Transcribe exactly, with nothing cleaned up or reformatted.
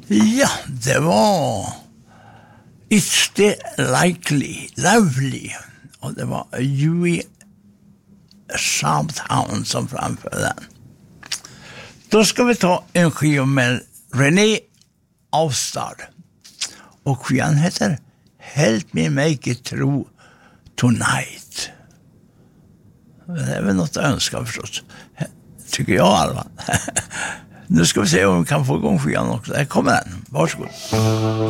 Ja, det var It's the Likely, Lovely. Och det var Huey Sharptown som framförde den. Då ska vi ta en skiva med René Austad. Och skivan heter Help Me Make It True Tonight. Det är väl något att önska förstås. Tycker jag, Alva. Nu ska vi se om vi kan få igång skivan också. Här kommer den. Varsågod.